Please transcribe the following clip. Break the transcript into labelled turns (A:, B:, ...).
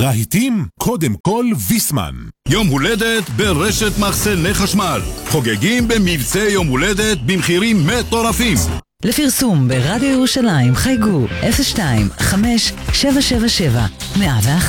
A: רהיטים, קודם כל ויסמן.
B: יום הולדת ברשת מחסני חשמל. חוגגים במבצע יום הולדת במחירים מטורפים.
C: לפרסום ברדיו ירושלים חייגו 02-5777-101.